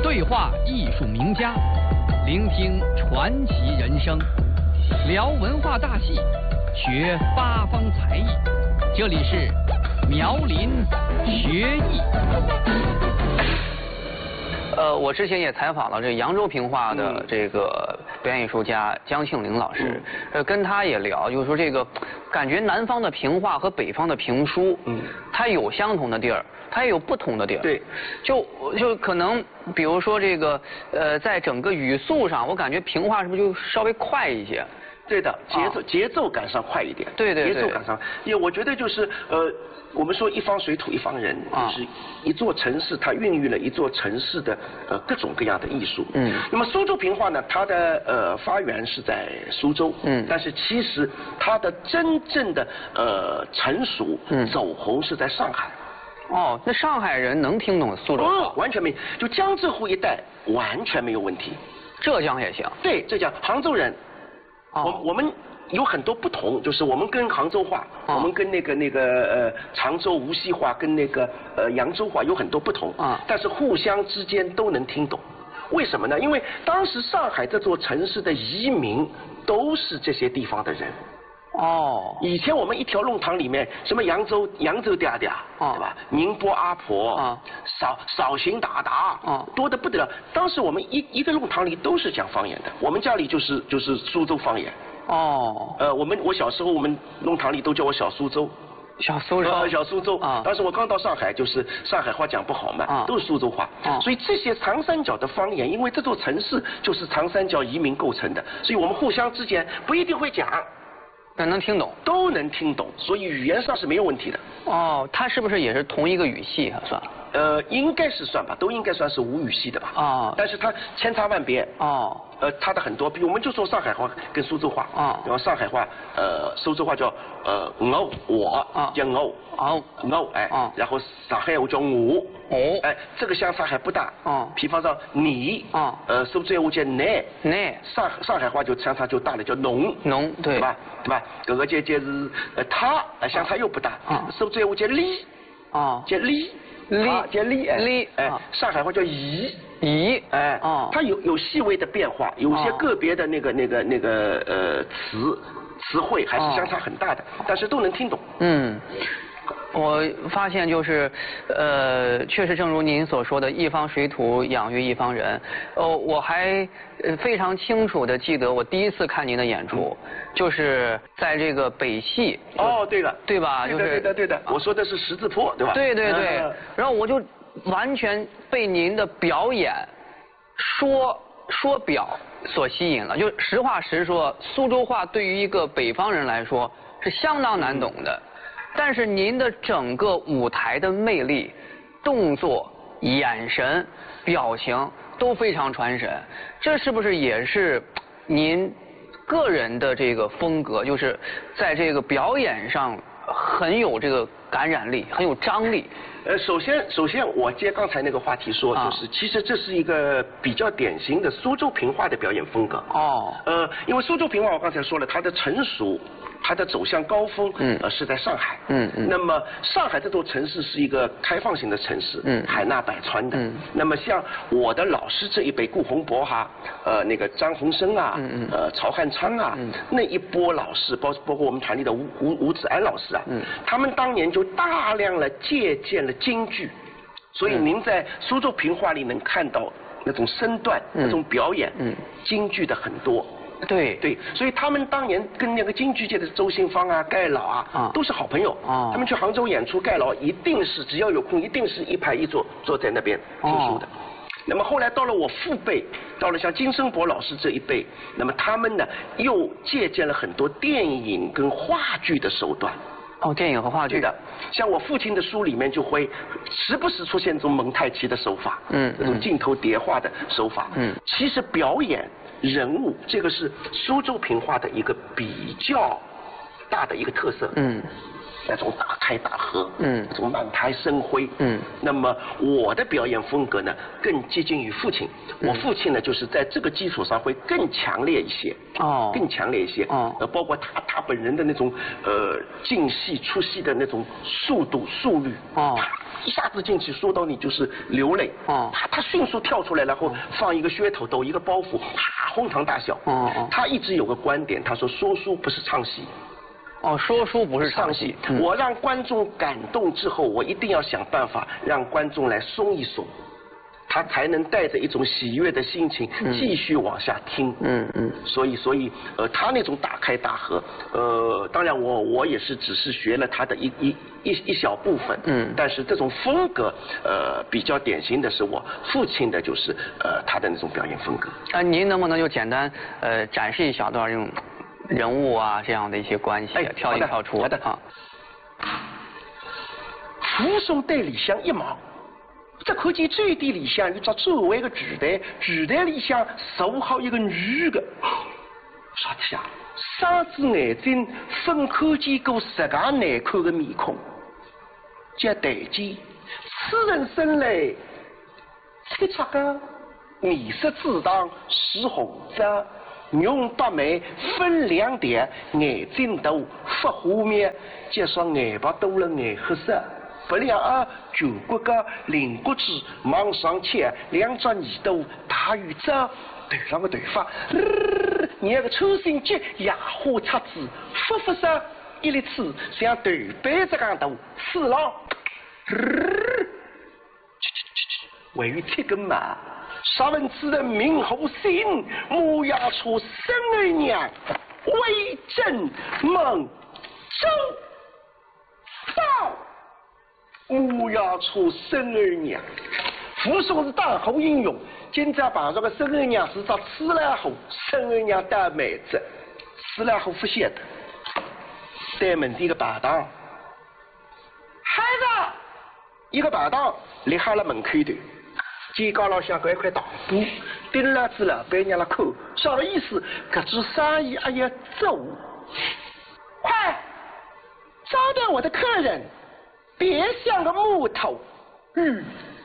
对话艺术名家，聆听传奇人生，聊文化大戏，学八方才艺。这里是苗林学艺。我之前也采访了这扬州评话的这个表演艺术家江庆龄老师，跟他也聊，就是说这个感觉南方的评话和北方的评书，它有相同的地儿，它也有不同的地儿。 对， 就可能比如说这个在整个语速上，我感觉评话是不是就稍微快一些？ 对的，节奏感上快一点。 对， 节奏感上，因为我觉得就是我们说一方水土一方人，就是一座城市它孕育了一座城市的各种各样的艺术。那么苏州评话呢，它的发源是在苏州，但是其实它的真正的成熟走红是在上海。 哦，那上海人能听懂苏州话？ 完全没，就江浙沪一带完全没有问题。 浙江也行。对， 浙江杭州人。我们有很多不同，就是我们跟杭州话，我们跟那个常州无锡话跟那个扬州话有很多不同，但是互相之间都能听懂。为什么呢？因为当时上海这座城市的移民都是这些地方的人。以前我们一条弄堂里面，什么扬州嗲嗲，对吧？宁波阿婆，绍兴达达，多得不得了。当时我们一个弄堂里都是讲方言的，我们家里就是苏州方言。我小时候我们弄堂里都叫我小苏州。小苏州。当时我刚到上海，就是上海话讲不好嘛，都是苏州话。所以这些长三角的方言，因为这座城市就是长三角移民构成的，所以我们互相之间不一定会讲。 但能听懂， 都能听懂，所以语言上是没有问题的。 它是不是也是同一个语系算？ 应该是算吧，都应该算是吴语系的吧。但是它千差万别。差的很多，比如我们就说上海话跟苏州话。然后上海话，苏州话叫我叫我，然后上海话叫我。这个相差还不大。比方说你，苏州话叫你，上海话就相差就大了，叫侬，对吧？这个就是他相差又不大。苏州话叫你，叫你，上海话叫乙，它有细微的变化，有些个别的那个词汇还是相差很大的，但是都能听懂。 我发现就是，确实正如您所说的，一方水土养育一方人。我还非常清楚的记得我第一次看您的演出，就是在这个北戏。 对了， 对吧？ 对的。我说的是十字坡，对吧？ 对。然后我就完全被您的表演说表所吸引了。就实话实说，苏州话对于一个北方人来说是相当难懂的。但是您的整个舞台的魅力、动作、眼神、表情都非常传神，这是不是也是您个人的这个风格？就是在这个表演上很有这个感染力，很有张力。 首先我接刚才那个话题说，就是其实这是一个比较典型的苏州评话的表演风格。因为苏州评话我刚才说了，它的成熟，它的走向高峰，是在上海。那么上海这座城市是一个开放型的城市，海纳百川的。那么像我的老师这一辈，顾洪博那个张鸿生啊，曹汉昌啊，那一波老师，包括我们团里的吴子安老师啊，他们当年就大量的借鉴了京剧，所以您在苏州评话里能看到那种身段、那种表演，京剧的很多。对，所以他们当年跟那个京剧界的周信芳啊、盖老啊，都是好朋友。他们去杭州演出，盖老一定是只要有空，一定是一排一坐在那边听书的。那么后来到了我父辈，到了像金生博老师这一辈，那么他们呢又借鉴了很多电影跟话剧的手段。 电影和话剧的，像我父亲的书里面就会时不时出现这种蒙太奇的手法，这种镜头叠化的手法。其实表演人物这个是苏州评话的一个比较大的一个特色。 那种大开大合，那种满台生辉，那么我的表演风格呢，更接近于父亲。我父亲呢，就是在这个基础上会更强烈一些，更强烈一些，包括他本人的那种进戏出戏的那种速度速率，一下子进去说到你就是流泪，他迅速跳出来，然后放一个噱头抖一个包袱，哄堂大笑。他一直有个观点，他说说书不是唱戏。 说书不是唱戏。 我让观众感动之后，我一定要想办法让观众来松一松，他才能带着一种喜悦的心情继续往下听。所以他那种大开大合，当然我也是只是学了他的一小部分。但是这种风格比较典型的是我父亲的，就是他的那种表演风格。 您能不能就简单展示一小段用人物啊这样的一些关系，跳进跳出？ 好的。扶手队里向一望，只看见最底里向有只周围的剧台，剧台里向坐好一个女的。啥子呀？三只眼睛分看见过10个难看的面孔。接台阶，此人生来七尺高，面色自当是红色。容白眉分2点，眼睛大发花面，加上眼巴多了眼黑色，不两耳九骨个灵骨子往上切，2只耳朵大于这头上的头发，你那个抽心结野花叉子，复复上一粒刺像豆杯子样大，刺了，为于这个嘛。沙文此人名后姓，母牙出生儿娘，为朕蒙周到。母牙出生儿娘，父说是大后英勇，今朝碰上个生儿娘是找吃了后，生儿娘带妹子，吃了后不晓得。对门的一个排档，孩子，一个排档立好了门口头。肩高老向搿一块大布，顶了子老板娘了看，啥个意思？搿做生意还要做，快招待我的客人，别像个木头。